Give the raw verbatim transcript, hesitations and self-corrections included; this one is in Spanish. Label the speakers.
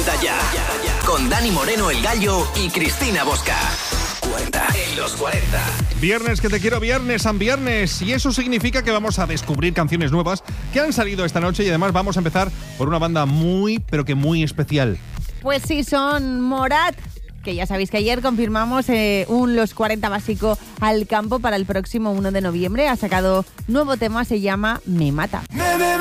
Speaker 1: cuarenta ya. Con Dani Moreno, el Gallo, y Cristina Bosca. cuarenta en los cuarenta.
Speaker 2: Viernes que te quiero, viernes, San Viernes. Y eso significa que vamos a descubrir canciones nuevas que han salido esta noche. Y además vamos a empezar por una banda muy, pero que muy especial.
Speaker 3: Pues sí, son Morat, que ya sabéis que ayer confirmamos eh, un Los cuarenta básico al campo para el próximo uno de noviembre. Ha sacado nuevo tema, se llama Me Mata.
Speaker 4: Me, me,